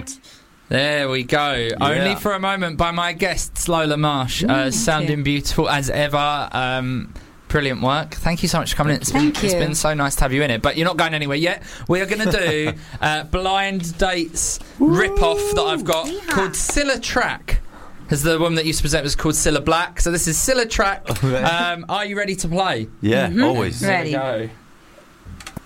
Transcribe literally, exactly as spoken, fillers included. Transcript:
moment. There we go. Yeah. Only for a moment by my guests, Lola Marsh. Uh, sounding you. beautiful as ever. Um, brilliant work. Thank you so much for coming in. It's been, Thank it's you. been so nice to have you in it. But you're not going anywhere yet. We are going to do uh, Blind Dates rip-off that I've got Yeehaw. called Cilla Track. As the woman that used to present was called Cilla Black. So this is Cilla Track. Um, are you ready to play? Yeah, Mhm. always. Ready. Here we go.